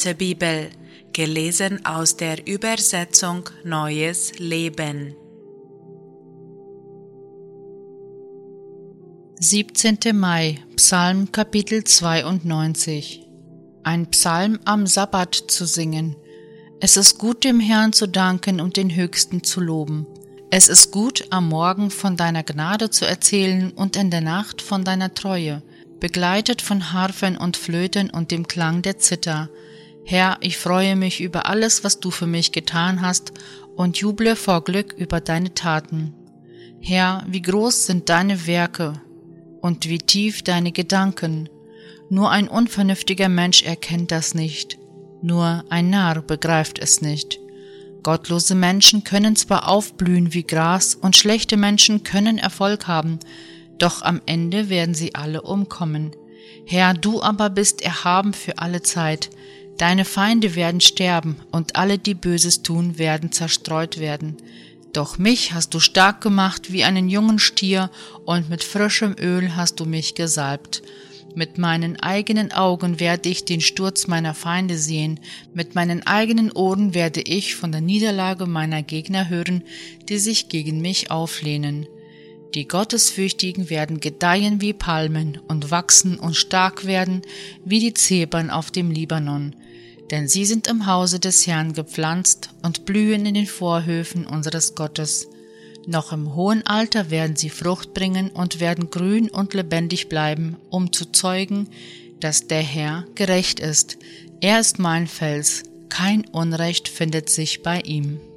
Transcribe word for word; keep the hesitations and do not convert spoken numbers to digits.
Lesebibel, gelesen aus der Übersetzung Neues Leben. siebzehnter Mai, Psalm Kapitel zweiundneunzig. Ein Psalm am Sabbat zu singen. Es ist gut, dem Herrn zu danken und den Höchsten zu loben. Es ist gut, am Morgen von deiner Gnade zu erzählen und in der Nacht von deiner Treue, begleitet von Harfen und Flöten und dem Klang der Zither. Herr, ich freue mich über alles, was du für mich getan hast, und juble vor Glück über deine Taten. Herr, wie groß sind deine Werke und wie tief deine Gedanken. Nur ein unvernünftiger Mensch erkennt das nicht, nur ein Narr begreift es nicht. Gottlose Menschen können zwar aufblühen wie Gras und schlechte Menschen können Erfolg haben, doch am Ende werden sie alle umkommen. Herr, du aber bist erhaben für alle Zeit. Deine Feinde werden sterben und alle, die Böses tun, werden zerstreut werden. Doch mich hast du stark gemacht wie einen jungen Stier und mit frischem Öl hast du mich gesalbt. Mit meinen eigenen Augen werde ich den Sturz meiner Feinde sehen, mit meinen eigenen Ohren werde ich von der Niederlage meiner Gegner hören, die sich gegen mich auflehnen. Die Gottesfürchtigen werden gedeihen wie Palmen und wachsen und stark werden wie die Zedern auf dem Libanon. Denn sie sind im Hause des Herrn gepflanzt und blühen in den Vorhöfen unseres Gottes. Noch im hohen Alter werden sie Frucht bringen und werden grün und lebendig bleiben, um zu zeugen, dass der Herr gerecht ist. Er ist mein Fels, kein Unrecht findet sich bei ihm.